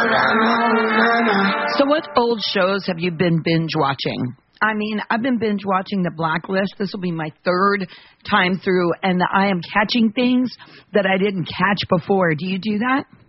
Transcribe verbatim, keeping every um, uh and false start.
So what old shows have you been binge watching? I mean, I've been binge watching The Blacklist. This will be my third time through, and I am catching things that I didn't catch before. Do you do that?